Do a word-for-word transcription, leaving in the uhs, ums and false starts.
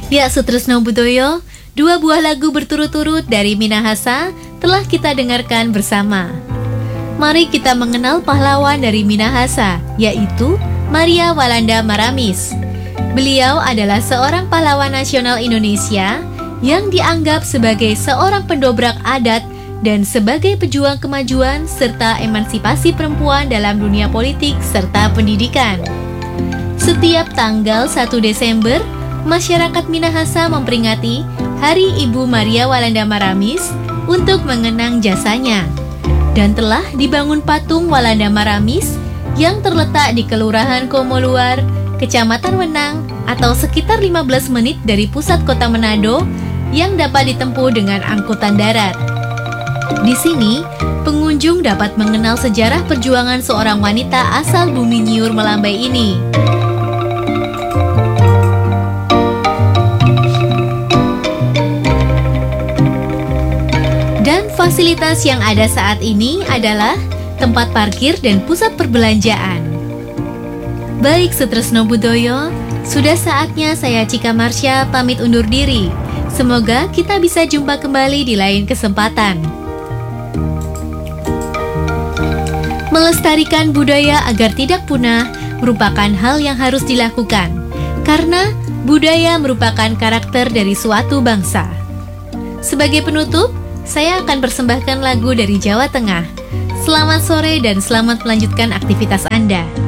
Ya, Sutresno Budoyo, dua buah lagu berturut-turut dari Minahasa telah kita dengarkan bersama. Mari kita mengenal pahlawan dari Minahasa, yaitu Maria Walanda Maramis. Beliau adalah seorang pahlawan nasional Indonesia yang dianggap sebagai seorang pendobrak adat dan sebagai pejuang kemajuan serta emansipasi perempuan dalam dunia politik serta pendidikan. Setiap tanggal satu Desember, masyarakat Minahasa memperingati Hari Ibu Maria Walanda Maramis untuk mengenang jasanya. Dan telah dibangun patung Walanda Maramis yang terletak di Kelurahan Komoluar, Kecamatan Wenang, atau sekitar lima belas menit dari pusat kota Manado yang dapat ditempuh dengan angkutan darat. Di sini, pengunjung dapat mengenal sejarah perjuangan seorang wanita asal Bumi Nyiur Melambai ini. Dan fasilitas yang ada saat ini adalah tempat parkir dan pusat perbelanjaan. Baik, Sutresno Budoyo, sudah saatnya saya Cika Marsha pamit undur diri. Semoga kita bisa jumpa kembali di lain kesempatan. Melestarikan budaya agar tidak punah merupakan hal yang harus dilakukan, karena budaya merupakan karakter dari suatu bangsa. Sebagai penutup, saya akan persembahkan lagu dari Jawa Tengah. Selamat sore dan selamat melanjutkan aktivitas Anda.